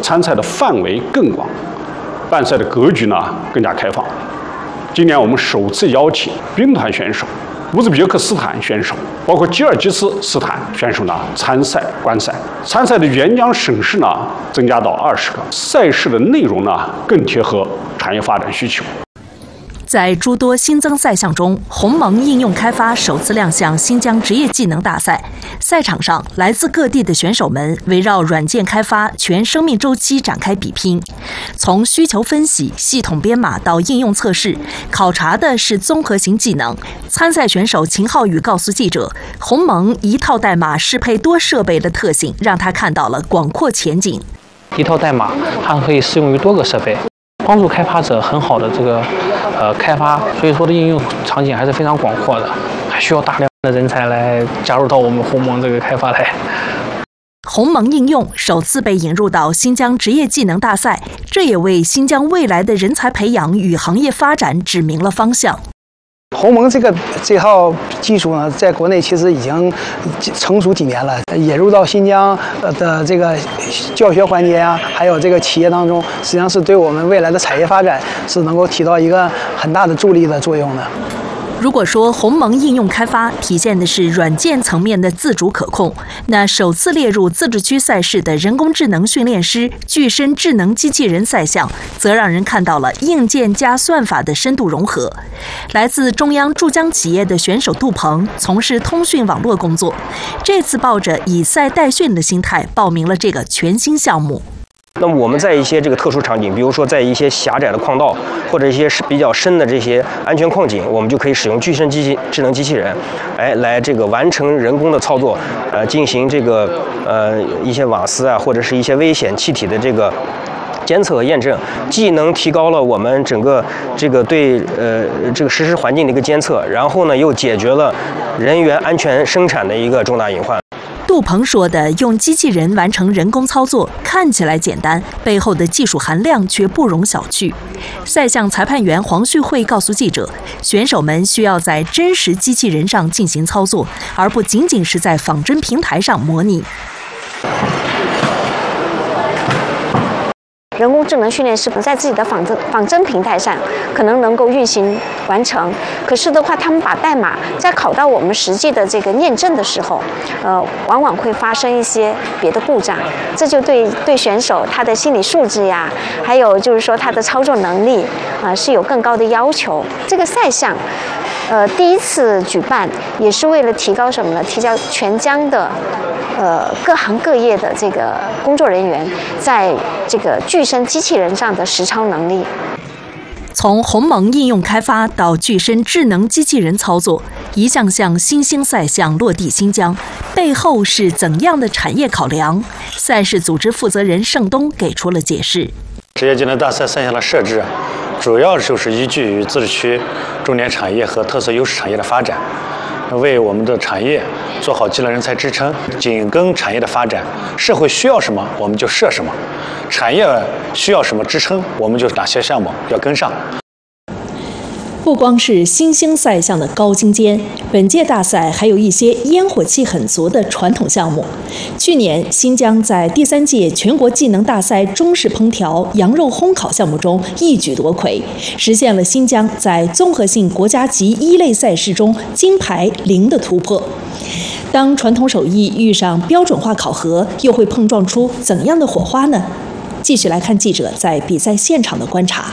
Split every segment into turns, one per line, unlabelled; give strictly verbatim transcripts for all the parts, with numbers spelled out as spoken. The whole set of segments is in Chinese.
参赛的范围更广，办赛的格局呢更加开放。今年我们首次邀请兵团选手、乌兹别克斯坦选手，包括吉尔吉斯斯坦选手呢参赛观赛。参赛的援疆省市呢增加到二十个，赛事的内容呢更贴合产业发展需求。
在诸多新增赛项中，鸿蒙应用开发首次亮相新疆职业技能大赛。赛场上，来自各地的选手们围绕软件开发全生命周期展开比拼。从需求分析、系统编码到应用测试，考察的是综合型技能。参赛选手秦浩宇告诉记者，鸿蒙一套代码适配多设备的特性，让他看到了广阔前景。
一套代码它可以适用于多个设备，帮助开发者很好的这个呃开发，所以说的应用场景还是非常广阔的，还需要大量的人才来加入到我们鸿蒙这个开发来。
鸿蒙应用首次被引入到新疆职业技能大赛，这也为新疆未来的人才培养与行业发展指明了方向。
鸿蒙这个这套技术呢，在国内其实已经成熟几年了，引入到新疆的这个教学环节啊，还有这个企业当中，实际上是对我们未来的产业发展是能够起到一个很大的助力的作用的。
如果说鸿蒙应用开发体现的是软件层面的自主可控，那首次列入自治区赛事的人工智能训练师具身智能机器人赛项，则让人看到了硬件加算法的深度融合。来自中央珠江企业的选手杜鹏从事通讯网络工作，这次抱着以赛代训的心态报名了这个全新项目。
那么我们在一些这个特殊场景，比如说在一些狭窄的矿道或者一些比较深的这些安全矿井，我们就可以使用具身机器智能机器人，哎，来这个完成人工的操作，呃，进行这个呃一些瓦斯啊或者是一些危险气体的这个监测和验证，既能提高了我们整个这个对呃这个实时环境的一个监测，然后呢又解决了人员安全生产的一个重大隐患。
杜鹏说的用机器人完成人工操作看起来简单，背后的技术含量却不容小觑。赛项裁判员黄旭慧告诉记者，选手们需要在真实机器人上进行操作，而不仅仅是在仿真平台上模拟。
人工智能训练师不在自己的仿真仿真平台上可能能够运行完成，可是的话，他们把代码在考到我们实际的这个验证的时候，呃，往往会发生一些别的故障，这就对对选手他的心理素质呀，还有就是说他的操作能力啊、呃、是有更高的要求。这个赛项，呃，第一次举办也是为了提高什么呢？提高全疆的。呃，各行各业的这个工作人员在这个具身机器人上的实操能力。
从鸿蒙应用开发到具身智能机器人操作，一项项新兴赛项落地新疆，背后是怎样的产业考量？赛事组织负责人盛东给出了解释。
职业技能大赛赛项的设置，主要就是依据于自治区重点产业和特色优势产业的发展。为我们的产业做好技能人才支撑，紧跟产业的发展，社会需要什么我们就设什么，产业需要什么支撑，我们就哪些项目要跟上。
不光是新兴赛项的高精尖，本届大赛还有一些烟火气很足的传统项目。去年，新疆在第三届全国技能大赛中式烹调羊肉烘烤项目中一举夺魁，实现了新疆在综合性国家级一类赛事中金牌零的突破。当传统手艺遇上标准化考核，又会碰撞出怎样的火花呢？继续来看记者在比赛现场的观察。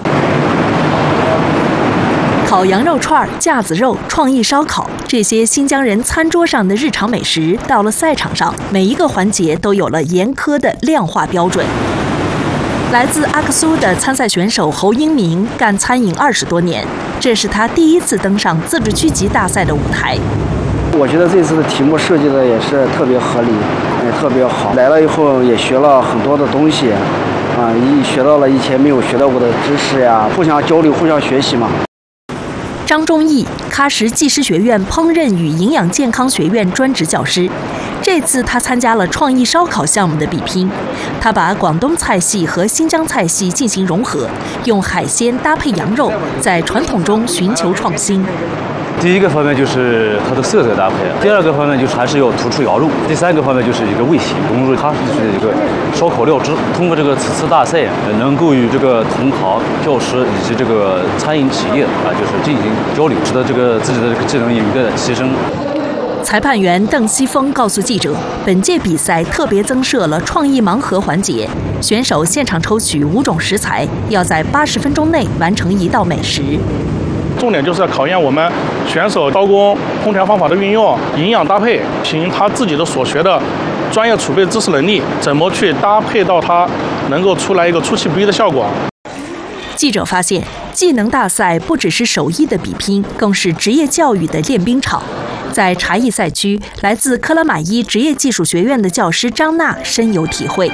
烤羊肉串、架子肉、创意烧烤，这些新疆人餐桌上的日常美食，到了赛场上，每一个环节都有了严苛的量化标准。来自阿克苏的参赛选手侯英明干餐饮二十多年，这是他第一次登上自治区级大赛的舞台。
我觉得这次的题目设计的也是特别合理，也特别好。来了以后也学了很多的东西，啊，一学到了以前没有学到过的知识呀，互相交流、互相学习嘛。
张忠义，喀什技师学院烹饪与营养健康学院专职教师。这次他参加了创意烧烤项目的比拼，他把广东菜系和新疆菜系进行融合，用海鲜搭配羊肉，在传统中寻求创新。
第一个方面就是它的色泽搭配，第二个方面就是还是要突出窑肉，第三个方面就是一个味型，融入它就是一个烧烤料汁。通过这个此次大赛，能够与这个同行、教师以及这个餐饮企业啊，就是进行交流，使得这个自己的这个技能有一个提升。
裁判员邓西峰告诉记者，本届比赛特别增设了创意盲盒环节，选手现场抽取五种食材，要在八十分钟内完成一道美食。
重点就是要考验我们选手刀工、烹调方法的运用、营养搭配，凭他自己的所学的专业储备知识能力，怎么去搭配到他能够出来一个出其不意的效果。
记者发现，技能大赛不只是手艺的比拼，更是职业教育的练兵场。在茶艺赛区，来自克拉玛依职业技术学院的教师张娜深有体会。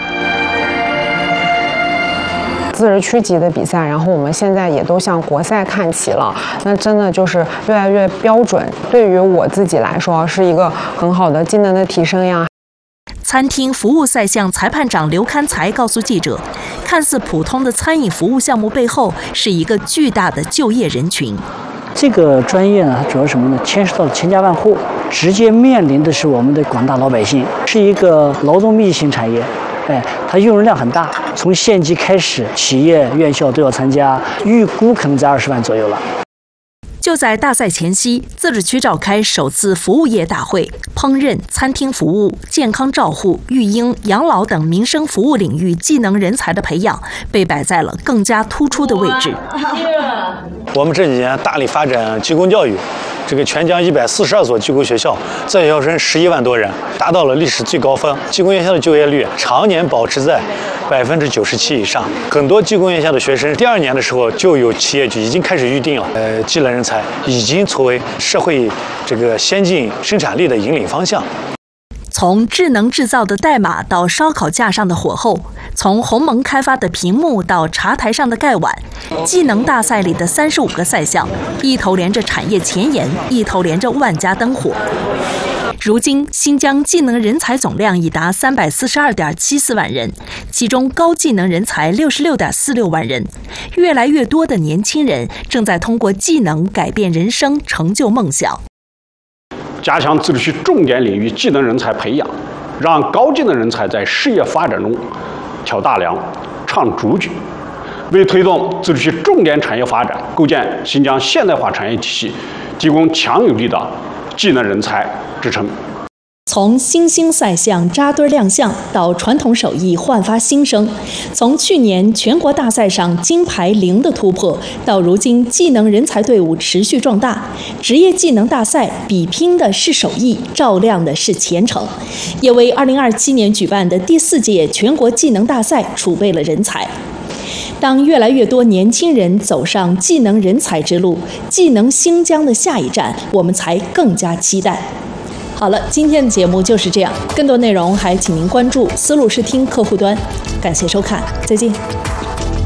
自治区级的比赛，然后我们现在也都向国赛看齐了，那真的就是越来越标准。对于我自己来说，是一个很好的技能的提升呀。
餐厅服务赛项裁判长刘堪才告诉记者，看似普通的餐饮服务项目背后，是一个巨大的就业人群。
这个专业呢，主要什么呢？牵涉到千家万户，直接面临的是我们的广大老百姓，是一个劳动密集型产业。哎，它用人量很大，从县级开始，企业、院校都要参加，预估可能在二十万左右了。
就在大赛前夕，自治区召开首次服务业大会，烹饪、餐厅服务、健康照护、育婴、养老等民生服务领域技能人才的培养被摆在了更加突出的位置。
我们这几年大力发展技工教育，这个全江一百四十二所技工学校，在校生十一万多人，达到了历史最高峰。技工院校的就业率常年保持在百分之九十七以上，很多技工院校的学生第二年的时候就有企业就已经开始预定了。呃，技能人才已经作为社会这个先进生产力的引领方向。
从智能制造的代码到烧烤架上的火候，从鸿蒙开发的屏幕到茶台上的盖碗，技能大赛里的三十五个赛项，一头连着产业前沿，一头连着万家灯火。如今，新疆技能人才总量已达三百四十二点七四万人，其中高技能人才六十六点四六万人。越来越多的年轻人正在通过技能改变人生，成就梦想。
加强自治区重点领域技能人才培养，让高技能人才在事业发展中挑大梁、唱主角，为推动自治区重点产业发展、构建新疆现代化产业体系提供强有力的技能人才支撑。
从新兴赛项扎堆亮相到传统手艺焕发新生，从去年全国大赛上金牌零的突破，到如今技能人才队伍持续壮大，职业技能大赛比拼的是手艺，照亮的是前程，也为二零二七年举办的第四届全国技能大赛储备了人才。当越来越多年轻人走上技能人才之路，技能新疆的下一站，我们才更加期待。好了，今天的节目就是这样，更多内容还请您关注思路视听客户端。感谢收看，再见。